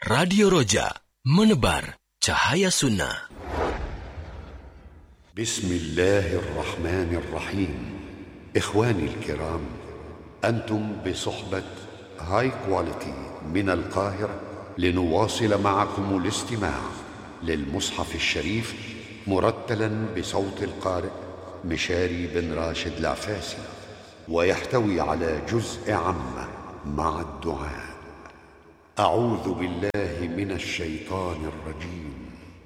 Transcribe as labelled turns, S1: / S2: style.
S1: Radio Roja, menebar cahaya sunnah.
S2: بسم الله الرحمن الرحيم. إخواني الكرام، أنتم بصحبة هاي كواليتي من القاهرة لنواصل معكم الاستماع للمصحف الشريف مرتلا بصوت القارئ مشاري بن راشد العفاسي، ويحتوي على جزء عامة مع الدعاء. أعوذ بالله من الشيطان الرجيم.